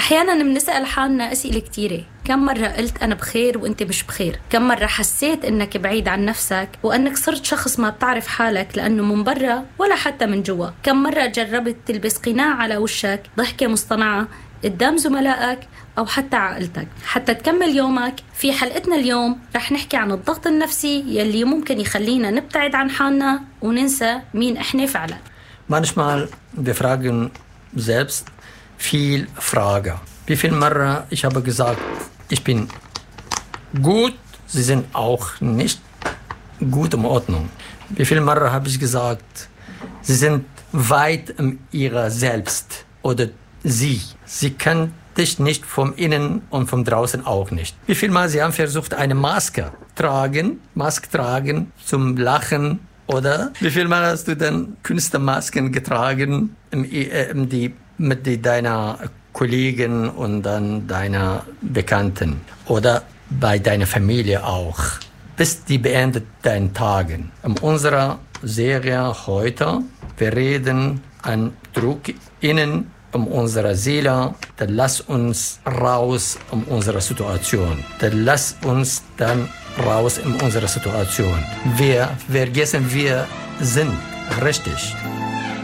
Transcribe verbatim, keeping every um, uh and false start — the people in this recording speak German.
أحياناً بنسأل حالنا أسئلة كتيرة. كم مرة قلت أنا بخير وأنت مش بخير؟ كم مرة حسيت أنك بعيد عن نفسك وأنك صرت شخص ما بتعرف حالك لأنه من برا ولا حتى من جوا؟ كم مرة جربت تلبس قناع على وشك، ضحكة مصطنعة قدام زملائك أو حتى عائلتك حتى تكمل يومك؟ في حلقتنا اليوم رح نحكي عن الضغط النفسي يلي ممكن يخلينا نبتعد عن حالنا وننسى مين إحنا فعلا. Manchmal wir fragen selbst viel Frage. Wie viel Mal ich habe gesagt, ich bin gut, Sie sind auch nicht gut in Ordnung. Wie viel Mal habe ich gesagt, Sie sind weit in ihrer Selbst oder Sie. Sie können dich nicht vom Innen und vom Draußen auch nicht. Wie viel Mal Sie haben versucht, eine Maske tragen, Maske tragen zum Lachen. Oder wie viel Mal hast du dann Künstlermasken getragen im, im, die, mit die, deiner Kollegen und dann deiner Bekannten? Oder bei deiner Familie auch? Bis die beendet deinen Tagen. In unserer Serie heute, wir reden an Druck innen um unsere Seele. Dann lass uns raus um unsere Situation. Dann lass uns dann raus in unserer Situation. Wir vergessen, wir sind richtig.